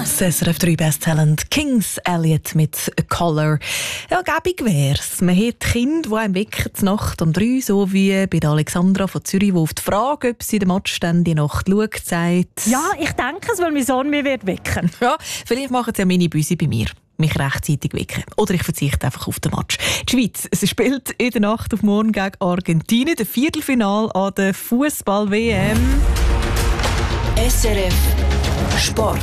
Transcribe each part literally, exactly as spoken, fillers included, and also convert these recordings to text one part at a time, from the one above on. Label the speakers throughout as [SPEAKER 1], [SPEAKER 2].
[SPEAKER 1] Das S R F drei Best Talent Kings Elliot mit A Color. Ja, gäbig wär's. Man hat Kinder, die einem wecken zur Nacht um drei, so wie bei der Alexandra von Zürich, die auf die Frage, ob sie den Match dann die Nacht schaut, sagt:
[SPEAKER 2] Ja, ich denke es, weil mein Sohn mich wird wecken.
[SPEAKER 1] Ja, vielleicht machen es ja meine Büsi bei mir. Mich rechtzeitig wecken. Oder ich verzichte einfach auf den Match. Die Schweiz, sie spielt in der Nacht auf morgen gegen Argentinien, das Viertelfinale an der Fußball-W M.
[SPEAKER 3] S R F Sport.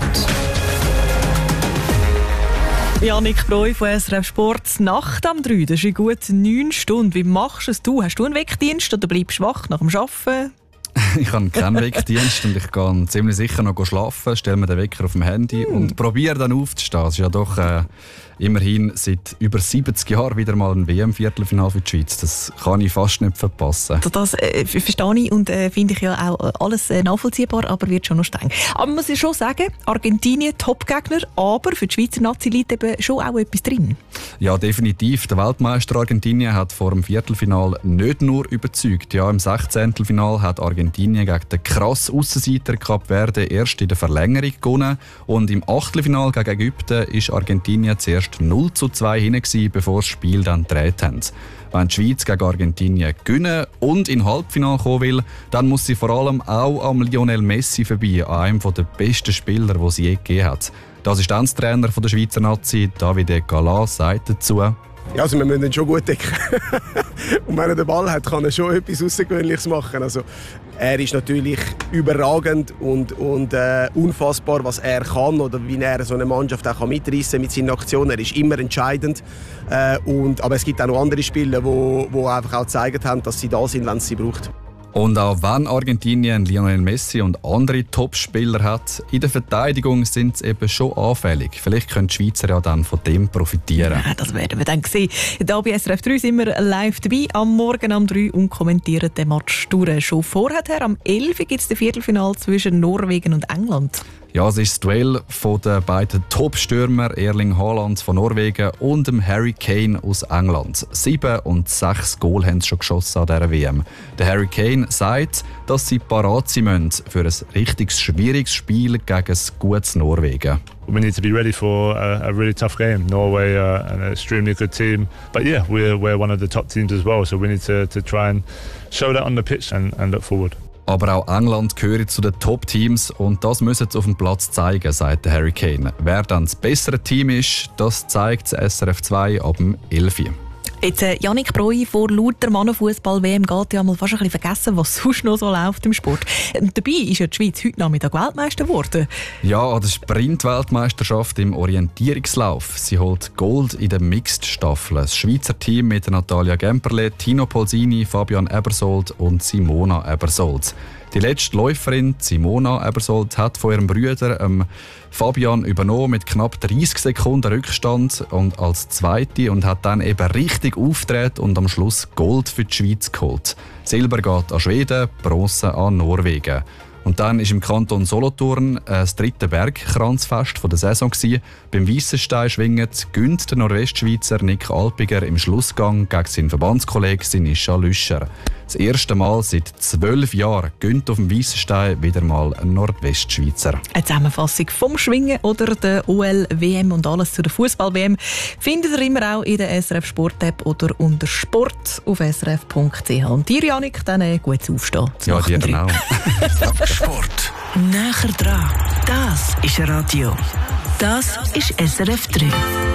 [SPEAKER 1] Jannik Breu von S R F Sport. Nacht am drei, das ist in gut neun Stunden. Wie machst du es? Du? Hast du einen Weckdienst oder bleibst du wach nach dem Arbeiten?
[SPEAKER 4] Ich habe keinen Weckdienst und ich gehe ziemlich sicher noch schlafen, stelle mir den Wecker auf dem Handy hm. und probiere dann aufzustehen. Es ist ja doch äh, immerhin seit über siebzig Jahren wieder mal ein W M-Viertelfinale für die Schweiz. Das kann ich fast nicht verpassen.
[SPEAKER 1] Das, das äh, verstehe ich und äh, finde ich ja auch alles äh, nachvollziehbar, aber wird schon noch streng. Aber man muss ja schon sagen, Argentinien Topgegner, aber für die Schweizer Nazi liegt eben schon auch etwas drin.
[SPEAKER 4] Ja, definitiv. Der Weltmeister Argentinien hat vor dem Viertelfinal nicht nur überzeugt. Ja, im Sechzehntelfinal hat Argentinien gegen den krassen Aussenseiter Kap Verde erst in der Verlängerung gewonnen und im Achtelfinal gegen Ägypten ist Argentinien zuerst null zu zwei hinten, bevor das Spiel dann gedreht hat. Wenn die Schweiz gegen Argentinien gewinnen und in Halbfinale kommen will, dann muss sie vor allem auch am Lionel Messi vorbei, an einem der besten Spieler, die sie je gegeben hat. Der Assistenztrainer der Schweizer Nazi, Davide Gala, sagt dazu:
[SPEAKER 5] Ja, also wir müssen ihn schon gut decken. Und wenn er den Ball hat, kann er schon etwas Außergewöhnliches machen. Also, er ist natürlich überragend und, und äh, unfassbar, was er kann oder wie er so eine Mannschaft auch mitreißen kann mit seinen Aktionen. Er ist immer entscheidend. Äh, und, aber es gibt auch noch andere Spieler, die einfach auch gezeigt haben, dass sie da sind, wenn es sie braucht.
[SPEAKER 4] Und auch wenn Argentinien Lionel Messi und andere Topspieler hat, in der Verteidigung sind sie eben schon anfällig. Vielleicht können die Schweizer ja dann von dem profitieren.
[SPEAKER 1] Ja, das werden wir dann sehen. Hier bei S R F drei sind wir live dabei am Morgen um drei und kommentieren den Match durch. Schon vorher, am elf Uhr, gibt es das Viertelfinale zwischen Norwegen und England.
[SPEAKER 4] Ja, es ist das Duell von den beiden Top-Stürmer Erling Haaland von Norwegen und dem Harry Kane aus England. Sieben und sechs Goal haben sie schon geschossen an dieser W M. Der Harry Kane sagt, dass sie parat sein müssen für ein richtig schwieriges Spiel gegen ein gutes Norwegen.
[SPEAKER 6] We need to be ready for a, a really tough game. Norway are an extremely good team, but yeah, we're we're one of the top teams as well. So we need to to try and show that on the pitch and, and look forward.
[SPEAKER 4] Aber auch England gehört zu den Top-Teams und das müssen sie auf dem Platz zeigen, sagt Harry Kane. Wer dann das bessere Team ist, das zeigt das S R F zwei ab dem elf Uhr.
[SPEAKER 1] Jetzt, äh, Jannik Breu, vor lauter Mannenfußball-W M geht ja mal fast ein bisschen vergessen, was sonst noch so läuft im Sport. Ähm, dabei ist ja die Schweiz heute Nachmittag Weltmeister geworden.
[SPEAKER 4] Ja, an der Sprint-Weltmeisterschaft im Orientierungslauf. Sie holt Gold in der Mixed-Staffel. Das Schweizer Team mit Natalia Gemperle, Tino Polsini, Fabian Ebersold und Simona Ebersold. Die letzte Läuferin, Simona Ebersold, hat von ihrem Bruder ähm, Fabian übernommen mit knapp dreißig Sekunden Rückstand und als Zweite und hat dann eben richtig aufgedreht und am Schluss Gold für die Schweiz geholt. Silber geht an Schweden, Bronze an Norwegen. Und dann war im Kanton Solothurn das dritte Bergkranzfest der Saison. Beim Weissenstein-Schwingen gönnt der Nordwestschweizer Nick Alpiger im Schlussgang gegen seinen Verbandskollegen Sinischa Lüscher. Das erste Mal seit zwölf Jahren gönnt auf dem Weissenstein wieder mal ein Nordwestschweizer.
[SPEAKER 1] Eine Zusammenfassung vom Schwingen oder der O L-W M und alles zu der Fußball-W M findet ihr immer auch in der S R F Sport-App oder unter Sport auf s r f punkt c h. Und dir, Jannik, dann äh, gutes Aufstehen.
[SPEAKER 4] Ja, dir dann auch.
[SPEAKER 3] Sport. Näher dran. Das ist Radio. Das ist S R F drei.